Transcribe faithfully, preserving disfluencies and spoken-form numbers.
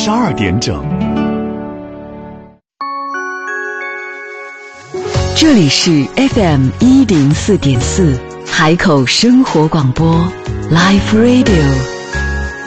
十二点整。 这里是 F M 一零四点四海口生活广播 Life Radio。